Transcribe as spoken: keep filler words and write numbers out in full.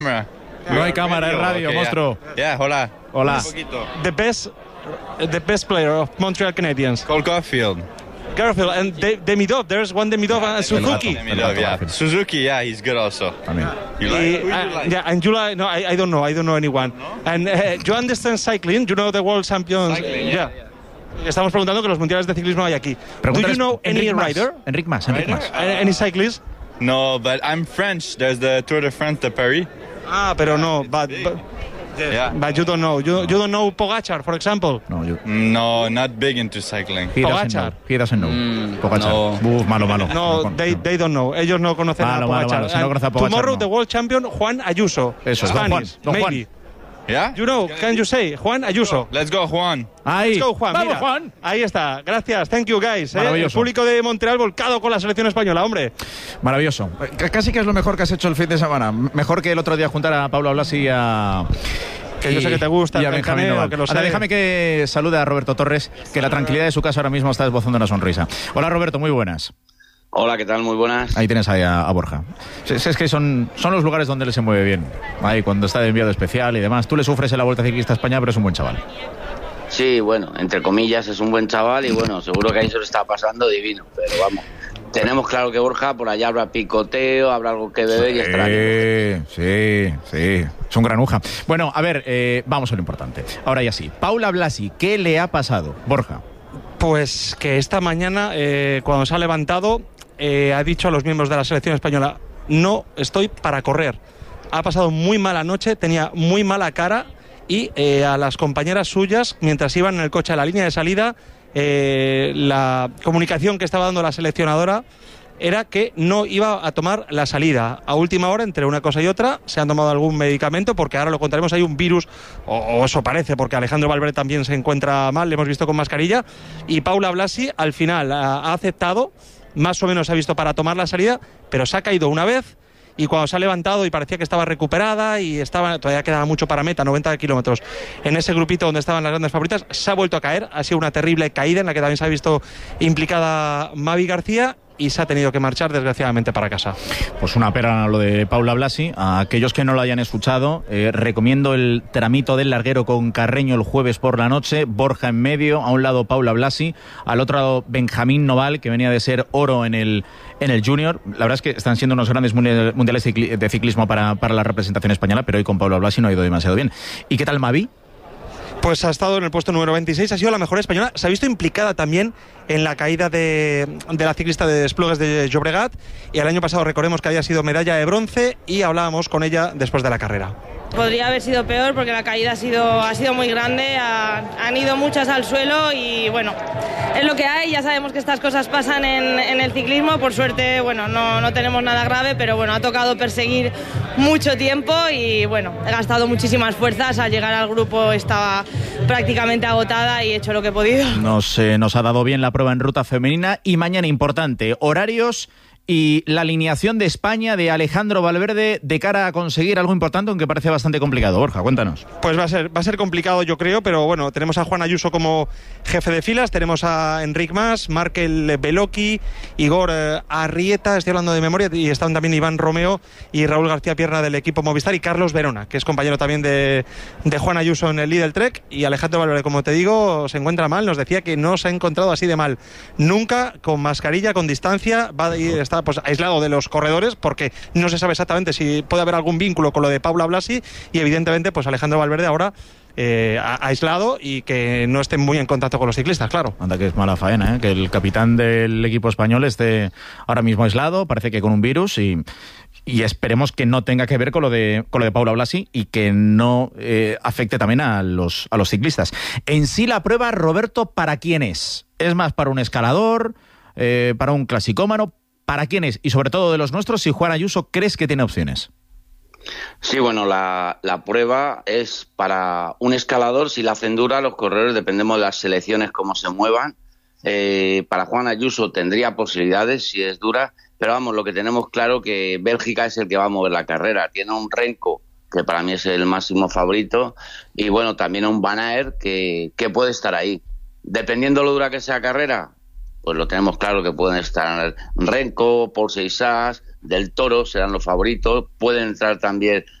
No hay cámara, es radio, okay, monstruo. Yeah, yeah, hola. Hola. The best, the best player of Montreal Canadiens. Cole Caulfield. Garfield and De- Demidov. There's one Demidov and Suzuki. Demidov, yeah. Suzuki, yeah, he's good also. I mean, You like? Who you Uh, like? yeah, and you like? No, I, I don't know. I don't know anyone. And uh, you understand cycling? You know the world champions? Cycling, yeah, yeah. Estamos preguntando que los mundiales de ciclismo hay aquí. Do you know any Enric Mas. rider? Enric Mas, Enric Rider? Mas. Uh, any cyclist? No, but I'm French. There's the Tour de France de Paris. Ah, pero no. But, but, Yeah. but you don't know. You, you don't know Pogacar, for example. No, yo... No, not big into cycling. He doesn't know. Pogacar. He doesn't know. Mm, Pogacar. no. Uf, malo, malo. No, con- they, they don't know. Ellos no conocen Malo, a malo, Pogacar. malo. Si no And conoce a Pogacar, tomorrow no. the world champion Juan Ayuso. Eso es, don Juan, Spanish, don Juan. maybe. Yeah? You know, can you say Juan Ayuso? Let's go, Juan. Ahí. Let's go, Juan. Vamos, Mira. Juan. Ahí está. Gracias. Thank you, guys. ¿eh? El Maravilloso. público de Montreal volcado con la selección española, hombre. Maravilloso. C- Casi que es lo mejor que has hecho el fin de semana. Mejor que el otro día juntar a Pablo Blasi y a... Que yo sé que te gusta y a el Benjamín caneo, Noval. que lo Anda, sé. déjame que salude a Roberto Torres, que la tranquilidad de su casa ahora mismo está esbozando una sonrisa. Hola, Roberto, muy buenas. Hola, ¿qué tal? Muy buenas. Ahí tienes ahí a, a Borja. Es, es que son, son los lugares donde él se mueve bien. Ahí cuando está de enviado especial y demás. Tú le sufres en la Vuelta Ciclista a España, pero es un buen chaval. Sí, bueno, entre comillas es un buen chaval y bueno, seguro que ahí se lo está pasando divino, pero vamos. Tenemos claro que Borja por allá habrá picoteo, habrá algo que beber y estará bien. Sí, sí, sí. Es un granuja. Bueno, a ver, eh, vamos a lo importante. Ahora ya sí. Paula Blasi, ¿qué le ha pasado? Borja. Pues que esta mañana, eh, cuando se ha levantado, eh, ha dicho a los miembros de la selección española: no estoy para correr. Ha pasado muy mala noche, tenía muy mala cara y eh, a las compañeras suyas, mientras iban en el coche a la línea de salida, eh, la comunicación que estaba dando la seleccionadora era que no iba a tomar la salida. A última hora, entre una cosa y otra, se han tomado algún medicamento, porque ahora lo contaremos, hay un virus, o, o eso parece, porque Alejandro Valverde también se encuentra mal, le hemos visto con mascarilla, y Paula Blasi al final ha, ha aceptado, más o menos ha visto para tomar la salida, pero se ha caído una vez, y cuando se ha levantado y parecía que estaba recuperada y estaba, todavía quedaba mucho para meta, noventa kilómetros, en ese grupito donde estaban las grandes favoritas, se ha vuelto a caer, ha sido una terrible caída en la que también se ha visto implicada Mavi García, y se ha tenido que marchar desgraciadamente para casa. Pues una pena lo de Paula Blasi. A aquellos que no lo hayan escuchado, eh, recomiendo el tramito del larguero con Carreño el jueves por la noche, Borja en medio, a un lado Paula Blasi, al otro lado Benjamín Noval, que venía de ser oro en el, en el Junior. La verdad es que están siendo unos grandes mundiales de ciclismo para, para la representación española, pero hoy con Paula Blasi no ha ido demasiado bien. ¿Y qué tal Mavi? Pues ha estado en el puesto número veintiséis, ha sido la mejor española, se ha visto implicada también en la caída de, de la ciclista de Desplugues de Llobregat, y el año pasado recordemos que había sido medalla de bronce, y hablábamos con ella después de la carrera. Podría haber sido peor porque la caída ha sido, ha sido muy grande, ha, han ido muchas al suelo y bueno, es lo que hay, ya sabemos que estas cosas pasan en, en el ciclismo, por suerte bueno, no, no tenemos nada grave, pero bueno, ha tocado perseguir mucho tiempo y bueno, he gastado muchísimas fuerzas, al llegar al grupo estaba prácticamente agotada y he hecho lo que he podido. Nos, eh, nos ha dado bien la prueba en ruta femenina y mañana importante, horarios y la alineación de España de Alejandro Valverde de cara a conseguir algo importante, aunque parece bastante complicado. Borja, cuéntanos. Pues va a ser, va a ser complicado, yo creo, pero bueno, tenemos a Juan Ayuso como jefe de filas, tenemos a Enric Mas, Markel Beloki, Igor eh, Arrieta, estoy hablando de memoria, y están también Iván Romeo y Raúl García Pierna del equipo Movistar, y Carlos Verona, que es compañero también de, de Juan Ayuso en el Lidl Trek, y Alejandro Valverde, como te digo, se encuentra mal, nos decía que no se ha encontrado así de mal nunca, con mascarilla, con distancia, va y está pues aislado de los corredores, porque no se sabe exactamente si puede haber algún vínculo con lo de Paula Blasi, y evidentemente pues Alejandro Valverde ahora eh, aislado y que no esté muy en contacto con los ciclistas, claro. Anda que es mala faena, ¿eh? Que el capitán del equipo español esté ahora mismo aislado, parece que con un virus, y, y esperemos que no tenga que ver con lo de, con lo de Paula Blasi y que no eh, afecte también a los, a los ciclistas. En sí la prueba, Roberto, ¿para quién es? ¿Es más para un escalador, eh, para un clasicómano? ¿Para quién es? Y sobre todo de los nuestros, si Juan Ayuso crees que tiene opciones. Sí, bueno, la, la prueba es para un escalador. Si la hacen dura, los corredores, dependemos de las selecciones, cómo se muevan. Eh, para Juan Ayuso tendría posibilidades si es dura, pero vamos, lo que tenemos claro que Bélgica es el que va a mover la carrera. Tiene un Renko, que para mí es el máximo favorito, y bueno, también un Van Aert que, que puede estar ahí. Dependiendo lo dura que sea la carrera, pues lo tenemos claro que pueden estar Renko, Paul Seixas, Del Toro serán los favoritos, pueden entrar también